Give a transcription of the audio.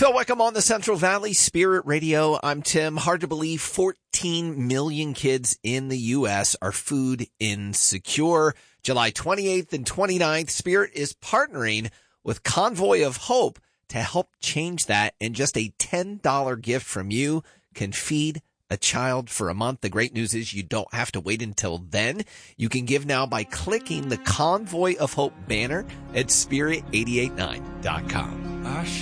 Phil Wickham on the Central Valley Spirit Radio. I'm Tim. Hard to believe 14 million kids in the U.S. are food insecure. July 28th and 29th, Spirit is partnering with Convoy of Hope to help change that. And just a $10 gift from you can feed a child for a month. The great news is you don't have to wait until then. You can give now by clicking the Convoy of Hope banner at spirit889.com.